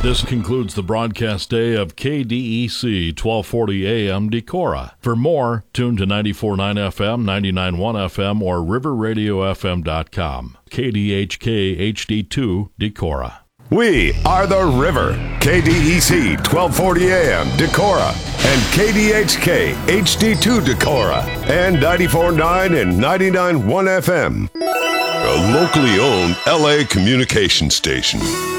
This concludes the broadcast day of KDEC 1240 AM Decorah. For more, tune to 94.9 FM, 99.1 FM, or riverradiofm.com. KDHK HD2 Decorah. We are the River, KDEC 1240 AM Decorah, and KDHK HD2 Decorah, and 94.9 and 99.1 FM. A locally owned LA communication station.